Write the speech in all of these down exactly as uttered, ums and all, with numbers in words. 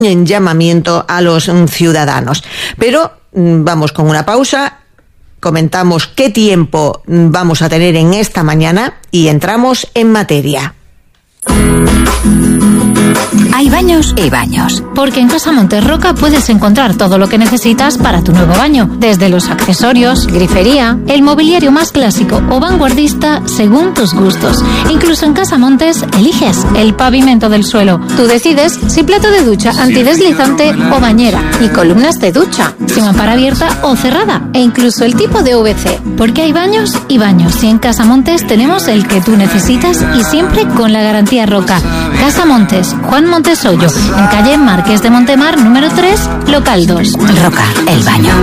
en llamamiento a los ciudadanos. Pero vamos con una pausa, comentamos qué tiempo vamos a tener en esta mañana y entramos en materia. Hay baños y baños, porque en Casa Montes Roca puedes encontrar todo lo que necesitas para tu nuevo baño, desde los accesorios, grifería, el mobiliario más clásico o vanguardista según tus gustos. Incluso en Casa Montes eliges el pavimento del suelo. Tú decides si plato de ducha antideslizante o bañera, y columnas de ducha, sin mampara abierta o cerrada, e incluso el tipo de U V C, porque hay baños y baños, y en Casa Montes tenemos el que tú necesitas y siempre con la garantía Roca. Casa Montes, Juan Montesollo, en calle Marqués de Montemar, número tres, local dos. Roca, el baño.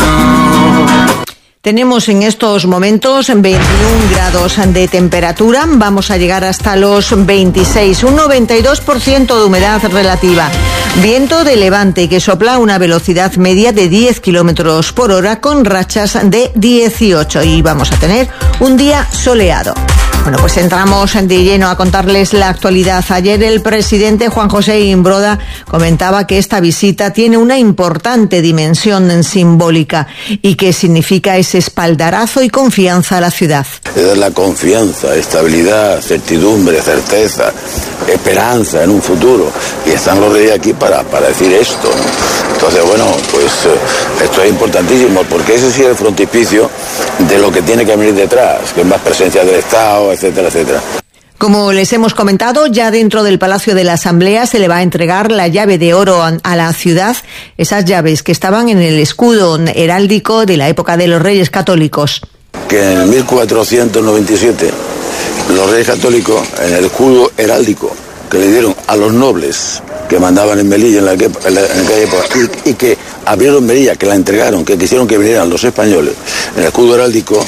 Tenemos en estos momentos veintiún grados de temperatura, vamos a llegar hasta los veintiséis, un noventa y dos por ciento de humedad relativa, viento de levante que sopla a una velocidad media de diez kilómetros por hora con rachas de dieciocho, y vamos a tener un día soleado. Bueno, pues entramos de lleno a contarles la actualidad. Ayer el presidente Juan José Imbroda comentaba que esta visita tiene una importante dimensión simbólica y que significa ese espaldarazo y confianza a la ciudad. Es dar la confianza, estabilidad, certidumbre, certeza, esperanza en un futuro. Y están los reyes aquí para, para decir esto, ¿no? Entonces, bueno, pues eh, esto es importantísimo, porque ese sí es el frontispicio de lo que tiene que venir detrás, que es más presencia del Estado, etcétera, etcétera. Como les hemos comentado, ya dentro del Palacio de la Asamblea se le va a entregar la llave de oro a la ciudad, esas llaves que estaban en el escudo heráldico de la época de los Reyes Católicos. Que en mil cuatrocientos noventa y siete los Reyes Católicos, en el escudo heráldico que le dieron a los nobles que mandaban en Melilla en, la, en, la, en aquella época, y, y que abrieron Melilla, que la entregaron, que quisieron que vinieran los españoles, en el escudo heráldico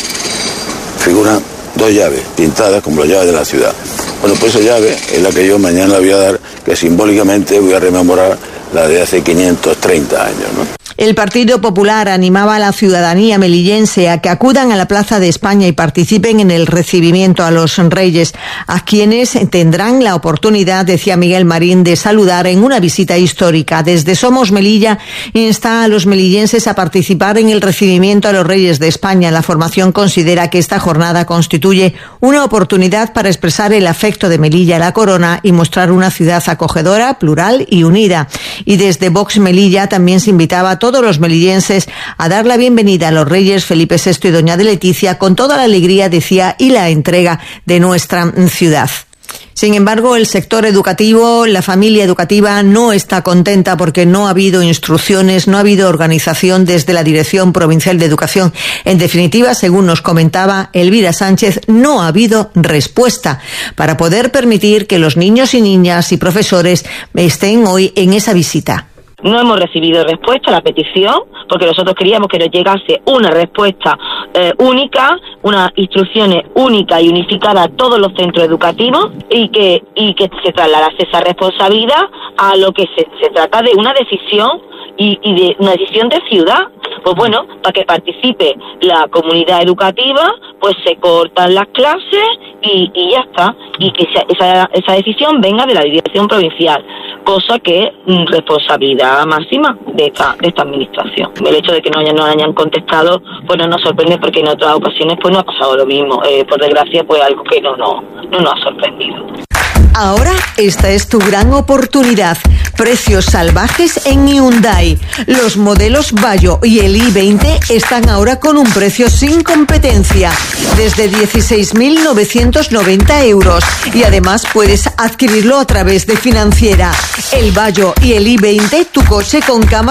figuran dos llaves pintadas como las llaves de la ciudad. Bueno, pues esa llave es la que yo mañana voy a dar, que simbólicamente voy a rememorar la de hace quinientos treinta años, ¿no? El Partido Popular animaba a la ciudadanía melillense a que acudan a la Plaza de España y participen en el recibimiento a los reyes, a quienes tendrán la oportunidad, decía Miguel Marín, de saludar en una visita histórica. Desde Somos Melilla insta a los melillenses a participar en el recibimiento a los reyes de España. La formación considera que esta jornada constituye una oportunidad para expresar el afecto de Melilla a la corona y mostrar una ciudad acogedora, plural y unida. Y desde Vox Melilla también se invitaba a todos todos los melillenses a dar la bienvenida a los reyes Felipe sexto y doña de Leticia con toda la alegría, decía, y la entrega de nuestra ciudad. Sin embargo, el sector educativo, la familia educativa no está contenta porque no ha habido instrucciones, no ha habido organización desde la Dirección Provincial de Educación. En definitiva, según nos comentaba Elvira Sánchez, no ha habido respuesta para poder permitir que los niños y niñas y profesores estén hoy en esa visita. No hemos recibido respuesta a la petición porque nosotros queríamos que nos llegase una respuesta eh, única, unas instrucciones únicas y unificadas a todos los centros educativos y que y que se trasladase esa responsabilidad a lo que se, se trata de una decisión y, y de una decisión de ciudad. Pues bueno, para que participe la comunidad educativa, pues se cortan las clases y, y ya está. Y que esa, esa decisión venga de la Dirección Provincial, cosa que es responsabilidad máxima de esta, de esta administración. El hecho de que no hayan, no hayan contestado, pues no nos sorprende porque en otras ocasiones pues no ha pasado lo mismo. Eh, por desgracia, pues algo que no, no, no nos ha sorprendido. Ahora esta es tu gran oportunidad. Precios salvajes en Hyundai. Los modelos Bayo y el i veinte están ahora con un precio sin competencia, desde dieciséis mil novecientos noventa euros. Y además puedes adquirirlo a través de Financiera. El Bayo y el i veinte, tu coche con cámara